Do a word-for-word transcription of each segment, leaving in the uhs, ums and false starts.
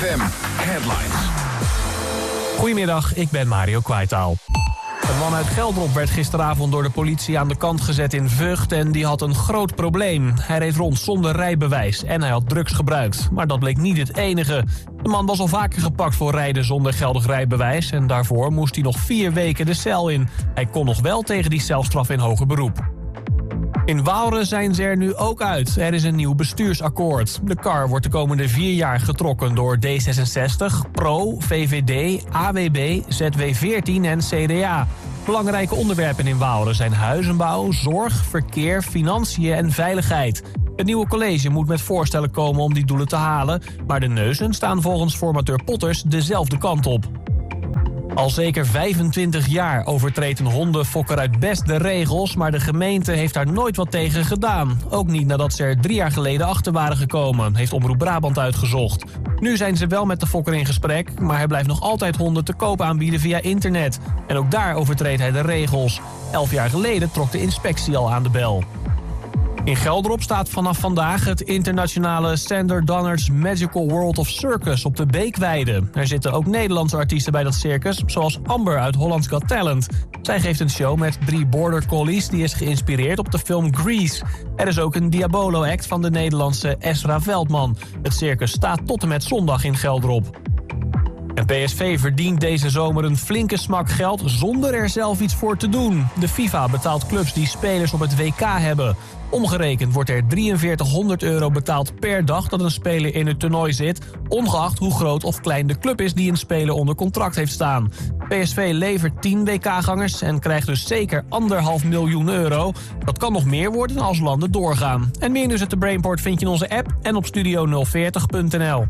M Headlines. Goedemiddag, ik ben Mario Kwaitaal. Een man uit Geldrop werd gisteravond door de politie aan de kant gezet in Vught en die had een groot probleem. Hij reed rond zonder rijbewijs en hij had drugs gebruikt. Maar dat bleek niet het enige. De man was al vaker gepakt voor rijden zonder geldig rijbewijs en daarvoor moest hij nog vier weken de cel in. Hij kon nog wel tegen die celstraf in hoger beroep. In Waalre zijn ze er nu ook uit. Er is een nieuw bestuursakkoord. De kar wordt de komende vier jaar getrokken door D zesenzestig, Pro, V V D, A W B, Z W veertien en C D A. Belangrijke onderwerpen in Waalre zijn huizenbouw, zorg, verkeer, financiën en veiligheid. Het nieuwe college moet met voorstellen komen om die doelen te halen, maar de neuzen staan volgens formateur Potters dezelfde kant op. Al zeker vijfentwintig jaar overtreedt een hondenfokker uit Best de regels, maar de gemeente heeft daar nooit wat tegen gedaan. Ook niet nadat ze er drie jaar geleden achter waren gekomen, heeft Omroep Brabant uitgezocht. Nu zijn ze wel met de fokker in gesprek, maar hij blijft nog altijd honden te koop aanbieden via internet. En ook daar overtreedt hij de regels. Elf jaar geleden trok de inspectie al aan de bel. In Geldrop staat vanaf vandaag het internationale Sander Donner's Magical World of Circus op de Beekweide. Er zitten ook Nederlandse artiesten bij dat circus, zoals Amber uit Holland's Got Talent. Zij geeft een show met drie border collies die is geïnspireerd op de film Grease. Er is ook een Diabolo-act van de Nederlandse Ezra Veldman. Het circus staat tot en met zondag in Geldrop. En P S V verdient deze zomer een flinke smak geld zonder er zelf iets voor te doen. De FIFA betaalt clubs die spelers op het W K hebben. Omgerekend wordt er drieënveertighonderd euro betaald per dag dat een speler in het toernooi zit, ongeacht hoe groot of klein de club is die een speler onder contract heeft staan. P S V levert tien W K-gangers en krijgt dus zeker anderhalf miljoen euro. Dat kan nog meer worden als landen doorgaan. En meer nieuws uit de Brainport vind je in onze app en op studio nul veertig punt n l.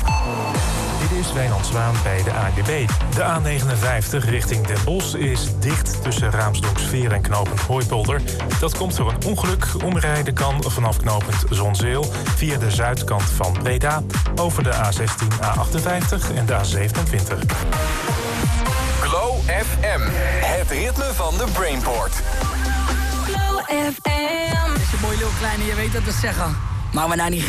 Dit is Wijnand Zwaan bij de A N W B. De A negenenvijftig richting Den Bosch is dicht tussen Raamsdonksveer en knooppunt Hooipolder. Dat komt door een ongeluk. Omrijden kan vanaf knooppunt Zonzeel via de zuidkant van Breda over de A zestien, A achtenvijftig en de A zevenentwintig. Glow F M, het ritme van de Brainport. Glow F M. Is je mooi, heel kleine, je weet dat te zeggen. Maar we nou niet